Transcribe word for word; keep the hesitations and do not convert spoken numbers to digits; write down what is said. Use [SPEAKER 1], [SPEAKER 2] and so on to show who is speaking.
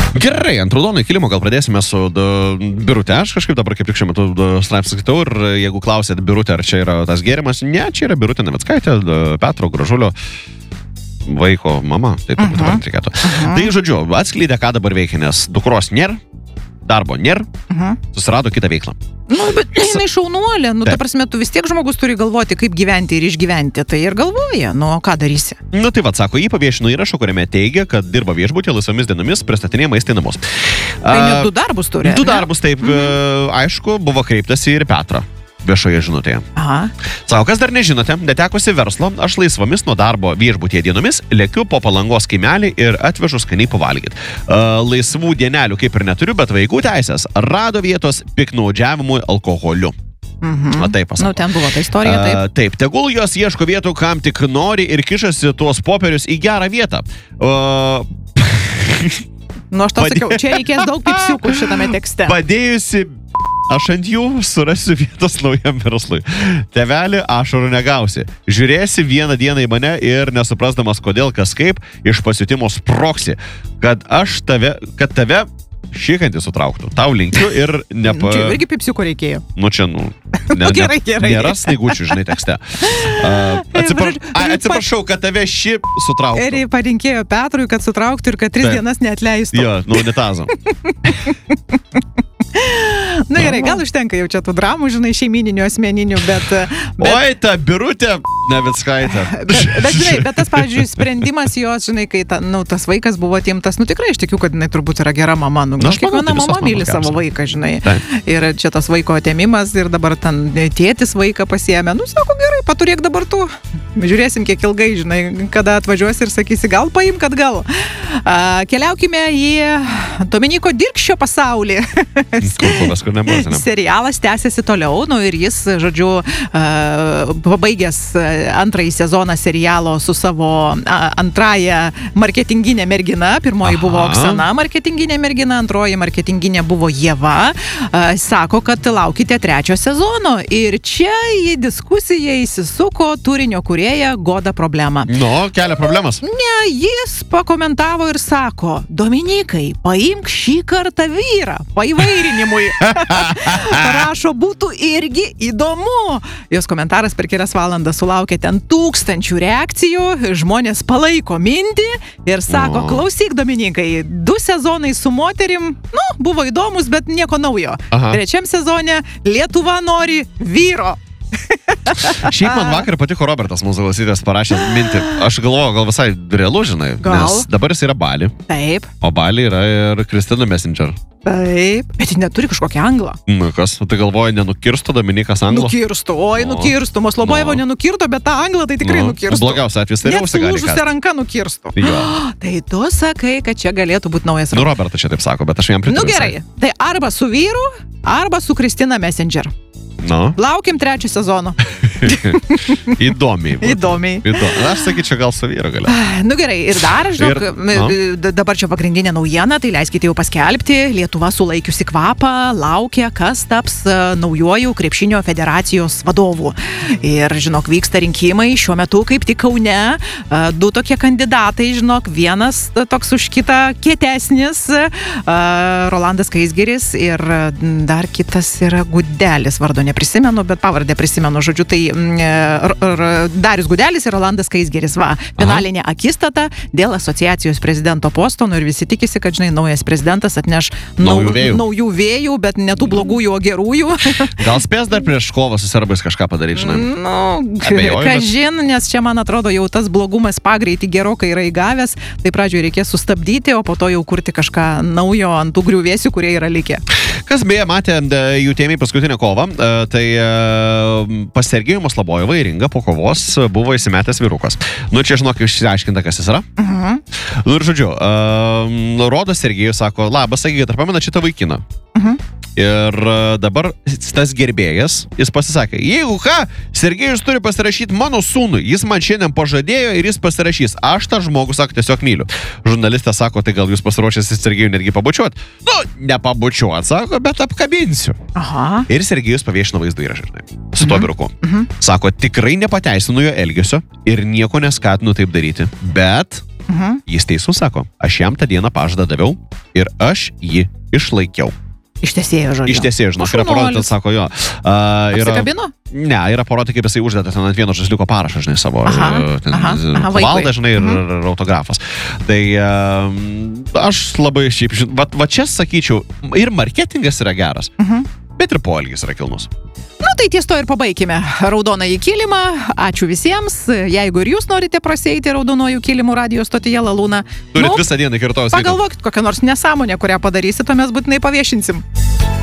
[SPEAKER 1] Gerai, ant raudono kilimo gal pradėsime su Birute. Aš kažkaip dabar kaip tik šiuo metu straipsnį skaitau ir jeigu klausėt Birute, ar čia yra tas gėrimas, ne, čia yra Birutė Navickaitė, Petro Gražulio vaiko mama, taip turbūt uh-huh. reikėtų. Uh-huh. Tai, žodžiu, atskleidė, ką dabar veikia, nes dukros nėra, darbo nėra, uh-huh. susirado kitą veiklą.
[SPEAKER 2] Nu, bet jinai šaunuolė, nu, ta prasme, tu vis tiek žmogus turi galvoti, kaip gyventi ir išgyventi, tai ir galvoja, nu, ką darysi?
[SPEAKER 1] Nu, tai vad, sako, jį paviešino įrašą, kuriame teigia, kad dirba viešbutė laisvomis dienomis, pristatinėja maistą į namus.
[SPEAKER 2] Tai net du darbus turi,
[SPEAKER 1] Du ne? darbus, taip, mm. aišku, buvo kreiptasi ir Petrą. Viešoje žinutėje.
[SPEAKER 2] Aha.
[SPEAKER 1] Sako, kas dar nežinote, netekusi verslo, aš laisvomis nuo darbo viešbutyje dienomis lėkiu po Palangos kaimelį ir atvežu skaniai pavalgyti. Uh, laisvų dienelių kaip ir neturiu, bet vaikų teisės rado vietos piknaudžiavimui alkoholiu.
[SPEAKER 2] Mhm.
[SPEAKER 1] A, taip, pasako.
[SPEAKER 2] Nu, ten buvo ta istorija, taip.
[SPEAKER 1] Uh, taip, tegul jos ieško vietų, kam tik nori ir kišasi tuos popierius į gerą vietą. Uh...
[SPEAKER 2] nu, aš tau Padė... sakiau, čia reikės daug pipsiukų šitame tekste.
[SPEAKER 1] Padėjusi aš ant jų surasiu vietos naujam verslui. Tėvelį ašarų negausi. Žiūrėsi vieną dieną į mane ir nesuprasdamas kodėl, kas kaip, iš pasiutimo sproksi, kad aš tave, kad tave šikantį sutrauktų. Tau linkiu ir nepa...
[SPEAKER 2] Čia irgi pipsiuko reikėjo.
[SPEAKER 1] Nu čia, nu... Ne,
[SPEAKER 2] nu gerai, gerai.
[SPEAKER 1] Nėra snaigučių, žinai, tekste. Uh, atsipra... A, atsiprašau, kad tave ši sutrauktų.
[SPEAKER 2] Ir parinkėjo Petrui, kad sutrauktų ir kad tris Taip. dienas neatleistų.
[SPEAKER 1] Jo, nu unitazą.
[SPEAKER 2] Na gerai, gal užtenka jau čia tų dramų, žinai, šeimininių, asmeninių, bet... bet...
[SPEAKER 1] Oi, ta Birutė Navickaitė.
[SPEAKER 2] bet, bet, žinai, bet tas, pavyzdžiui, sprendimas jos, žinai, kai ta, nu, tas vaikas buvo atimtas, nu tikrai, aš tikiu, kad jinai turbūt yra gera mama. Nu, nu kiekviena mama myli savo vaiką, žinai. Taip. Ir čia tas vaiko atėmimas ir dabar ten tėtis vaiką pasiėmė. Nu, sako, gerai, paturėk dabar tu. Žiūrėsim, kiek ilgai, žinai, kada atvažiuosi ir sakysi, gal paim, kad gal. A, keliaukime į Dominiko Dirkščio pasaulį.
[SPEAKER 1] Skurpuvas, kur nebuvo,
[SPEAKER 2] Serialas tęsiasi toliau, nu ir jis, žodžiu, uh, pabaigęs antrąjį sezoną serialo su savo uh, antrąją marketinginė mergina. Pirmoji Aha. buvo Oksana marketinginė mergina, antroji marketinginė buvo Ieva. Uh, sako, kad laukite trečio sezono. Ir čia į diskusiją įsisuko turinio kūrėja Goda Problema.
[SPEAKER 1] Nu, kelia problemas.
[SPEAKER 2] Ne, jis pakomentavo ir sako, Dominikai, paimk šį kartą vyrą, paįvairinimui. Parašo, būtų irgi įdomu. Jos komentaras per kelias valandas sulaukė ten tūkstančių reakcijų, žmonės palaiko mintį ir sako, klausyk, Dominikai, du sezonai su moterim, nu, buvo įdomus, bet nieko naujo. Aha. Trečiam sezone Lietuva nori vyro.
[SPEAKER 1] Šiaip man vakar patiko Robertas, mūsų klausytojas, parašė mintį. Aš galvoju, gal visai realu, žinai, gal. Nes dabar jis yra Bali.
[SPEAKER 2] Taip.
[SPEAKER 1] O Bali yra ir Kristina Messenger.
[SPEAKER 2] Taip. Bet jis neturi kažkokią anglą.
[SPEAKER 1] Nu, kas? Tai galvoju, nenukirsto Dominikas anglą?
[SPEAKER 2] Nukirsto, oi, no. nukirsto. Maslobojevo no. nenukirto, bet tą anglą tai tikrai no. nukirsto.
[SPEAKER 1] Blogiausia atvejis tai
[SPEAKER 2] Net sulūžusią ranką nukirsto.
[SPEAKER 1] Oh,
[SPEAKER 2] tai tu sakai, kad čia galėtų būti naujas.
[SPEAKER 1] Nu, Robertas čia taip sako, bet aš jam pritariu.
[SPEAKER 2] Nu, gerai. Tai arba su vyru, arba su Kristina Messenger.
[SPEAKER 1] No.
[SPEAKER 2] Laukiam trečio sezono.
[SPEAKER 1] Įdomiai.
[SPEAKER 2] Įdomiai.
[SPEAKER 1] Įdomiai. Aš sakyčiau, gal su vyru galiu.
[SPEAKER 2] Nu gerai, ir dar, žinok, ir, no. dabar čia pagrindinė naujiena, tai leiskite jau paskelbti. Lietuva sulaikiusi kvapą, laukia, kas taps naujuoju krepšinio federacijos vadovu. Ir, žinok, vyksta rinkimai šiuo metu kaip tik Kaune. Du tokie kandidatai, žinok, vienas toks už kitą kietesnis, Rolandas Skaisgiris, ir dar kitas yra Gudelis, vardo neprisimenu, bet pavardę prisimenu, žodžiu, tai r, r, Darius Gudelis ir Rolandas Skaisgiris, va, finalinė Aha. akistata dėl asociacijos prezidento posto, nu ir visi tikisi, kad, žinai, naujas prezidentas atneš nau, naujų, vėjų. naujų vėjų, bet ne tų blogųjų, o gerųjų.
[SPEAKER 1] Gal spės dar prieš kovą su serbais kažką padaryti, žinai?
[SPEAKER 2] Nu, kažin, nes čia, man atrodo, jau tas blogumas pagreitį gerokai yra įgavęs, tai pradžioje reikės sustabdyti, o po to jau kurti kažką naujo ant tų griuvėsių, kurie yra likę.
[SPEAKER 1] Kas beje matė jų tėmiai paskutinę kovą, tai pas Sergejų Maslobojevą į ringą po kovos buvo įsimetęs vyrukas. Nu, čia, žinok, išsiaiškinta, kas jis yra. Uh-huh. Nu, ir žodžiu, uh, rodo Sergejus, sako, labas, sakykit, ar pamenat šitą vaikiną? Uh-huh. Ir dabar tas gerbėjas, jis pasisakė, jeigu ką, Sergejus turi pasirašyti mano sūnui, jis man šiandien pažadėjo ir jis pasirašys. Aš tą žmogų, sako, tiesiog myliu. Žurnalistė sako, tai gal jūs pasiruošęs Sergejų netgi pabučiuot? Nu, nepabučiuot, sako, bet apkabinsiu.
[SPEAKER 2] Aha.
[SPEAKER 1] Ir Sergejus paviešino vaizdo įrašą, žinai, su tuo vyruku. Uh-huh. Sako, tikrai nepateisinu jo elgesio ir nieko neskatinu taip daryti, bet
[SPEAKER 2] Mhm.
[SPEAKER 1] Jis teisus sako, aš jam tą dieną pažadą daviau ir aš jį išlaikiau.
[SPEAKER 2] Ištesėjo žodžiu.
[SPEAKER 1] Ištesėjo, žinok, yra parodyta, sako jo. Uh, yra,
[SPEAKER 2] Apsikabino?
[SPEAKER 1] ne, yra parodyta, kaip jisai uždeda ten ant vieno žaisliuko parašą, žinai, savo
[SPEAKER 2] Aha,
[SPEAKER 1] ten,
[SPEAKER 2] aha, aha, vaikui.
[SPEAKER 1] valdą, žinai, ir,
[SPEAKER 2] Mhm.
[SPEAKER 1] ir autografas. Tai um, aš labai šiaip, žin- va, va čia sakyčiau, ir marketingas yra geras,
[SPEAKER 2] Mhm.
[SPEAKER 1] bet ir poelgis yra kilnus.
[SPEAKER 2] Nu, tai ties to ir pabaikime. Raudonąjį kilimą. Ačiū visiems. Jeigu ir jūs norite prasieiti raudonojų kilimų radijo stotyje Lalūna,
[SPEAKER 1] Turit visą dieną iki rytojus ryto.
[SPEAKER 2] pagalvokit kokią nors nesąmonę, kurią padarysit, o mes būtinai paviešinsim.